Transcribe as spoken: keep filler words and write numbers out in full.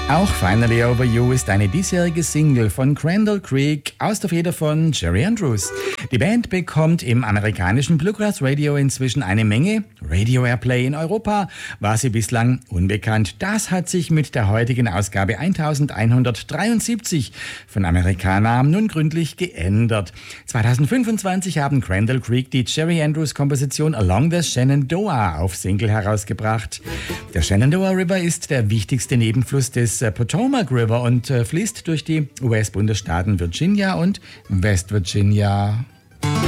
Auch Finally Over You ist eine diesjährige Single von Crandall Creek aus der Feder von Jerry Andrews. Die Band bekommt im amerikanischen Bluegrass Radio inzwischen eine Menge Radio Airplay. In Europa war sie bislang unbekannt. Das hat sich mit der heutigen Ausgabe elfhundertdreiundsiebzig von Americana nun gründlich geändert. zweitausendfünfundzwanzig haben Crandall Creek die Jerry Andrews Komposition Along the Shenandoah auf Single herausgebracht. Der Shenandoah River ist der wichtigste Nebenfluss des Potomac River und äh, fließt durch die U S-Bundesstaaten Virginia und West Virginia.